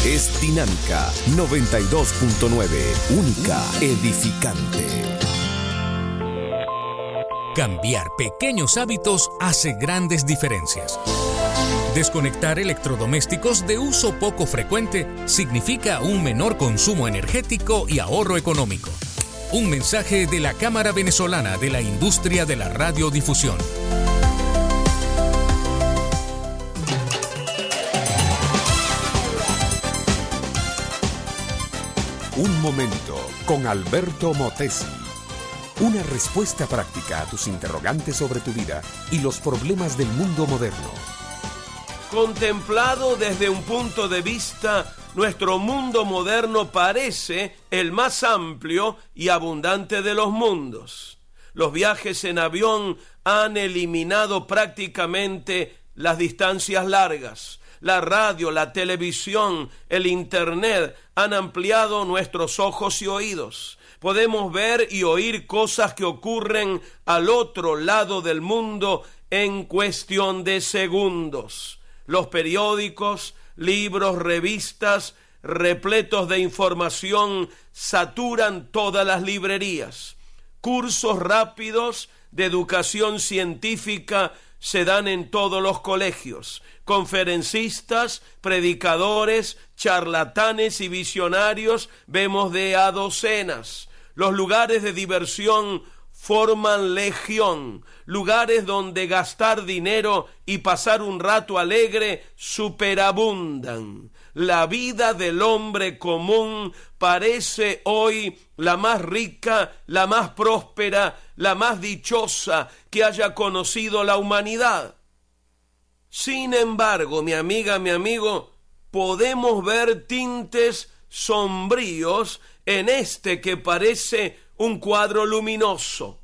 es Dinámica 92.9, única, edificante. Cambiar pequeños hábitos hace grandes diferencias. Desconectar electrodomésticos de uso poco frecuente significa un menor consumo energético y ahorro económico. Un mensaje de la Cámara Venezolana de la Industria de la Radiodifusión. Un momento con Alberto Motesi. Una respuesta práctica a tus interrogantes sobre tu vida y los problemas del mundo moderno. Contemplado desde un punto de vista, nuestro mundo moderno parece el más amplio y abundante de los mundos. Los viajes en avión han eliminado prácticamente las distancias largas. La radio, la televisión, el internet han ampliado nuestros ojos y oídos. Podemos ver y oír cosas que ocurren al otro lado del mundo en cuestión de segundos. Los periódicos, libros, revistas, repletos de información, saturan todas las librerías. Cursos rápidos de educación científica se dan en todos los colegios. Conferencistas, predicadores, charlatanes y visionarios vemos de a docenas. Los lugares de diversión forman legión, lugares donde gastar dinero y pasar un rato alegre superabundan. La vida del hombre común parece hoy la más rica, la más próspera, la más dichosa que haya conocido la humanidad. Sin embargo, mi amiga, mi amigo, podemos ver tintes sombríos en este que parece un cuadro luminoso.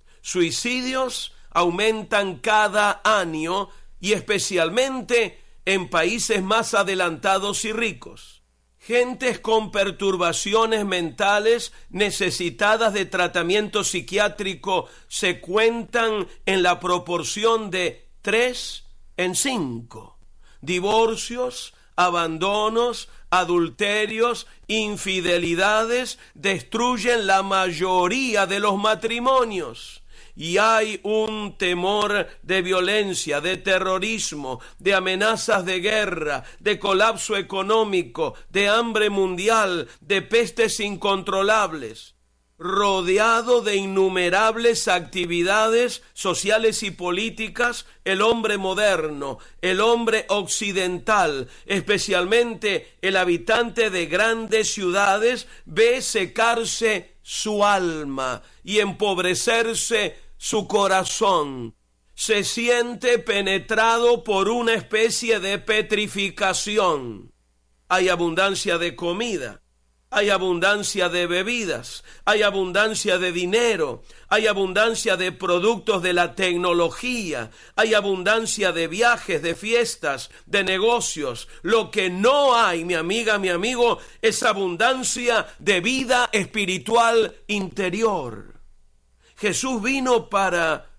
Suicidios aumentan cada año y especialmente en países más adelantados y ricos. Gentes con perturbaciones mentales necesitadas de tratamiento psiquiátrico se cuentan en la proporción de 3 en 5. Divorcios, abandonos, adulterios, infidelidades destruyen la mayoría de los matrimonios. Y hay un temor de violencia, de terrorismo, de amenazas de guerra, de colapso económico, de hambre mundial, de pestes incontrolables. Rodeado de innumerables actividades sociales y políticas, el hombre moderno, el hombre occidental, especialmente el habitante de grandes ciudades, ve secarse su alma y empobrecerse su corazón. Se siente penetrado por una especie de petrificación. Hay abundancia de comida. Hay abundancia de bebidas, hay abundancia de dinero, hay abundancia de productos de la tecnología, hay abundancia de viajes, de fiestas, de negocios. Lo que no hay, mi amiga, mi amigo, es abundancia de vida espiritual interior. Jesús vino para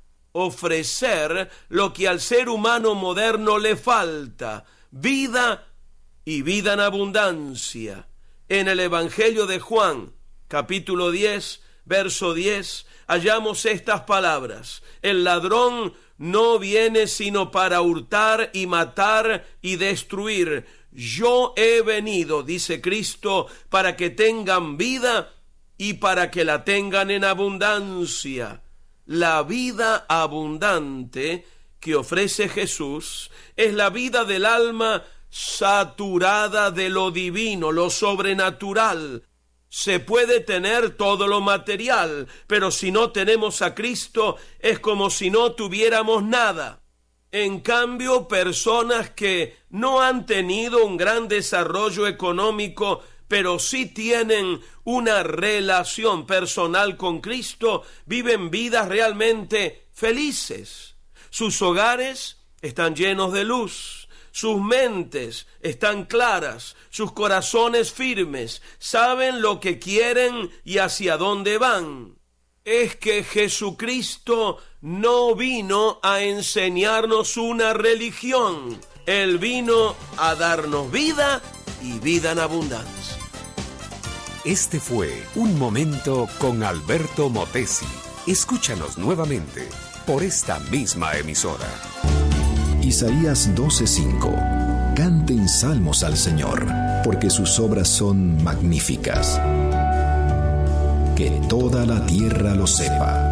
ofrecer lo que al ser humano moderno le falta: vida y vida en abundancia. En el Evangelio de Juan, capítulo 10, verso 10, hallamos estas palabras: el ladrón no viene sino para hurtar y matar y destruir. Yo he venido, dice Cristo, para que tengan vida y para que la tengan en abundancia. La vida abundante que ofrece Jesús es la vida del alma saturada de lo divino, lo sobrenatural. Se puede tener todo lo material, pero si no tenemos a Cristo, es como si no tuviéramos nada. En cambio, personas que no han tenido un gran desarrollo económico, pero sí tienen una relación personal con Cristo, viven vidas realmente felices. Sus hogares están llenos de luz. Sus mentes están claras, sus corazones firmes, saben lo que quieren y hacia dónde van. Es que Jesucristo no vino a enseñarnos una religión. Él vino a darnos vida y vida en abundancia. Este fue Un Momento con Alberto Motesi. Escúchanos nuevamente por esta misma emisora. Isaías 12:5. Canten salmos al Señor, porque sus obras son magníficas. Que toda la tierra lo sepa.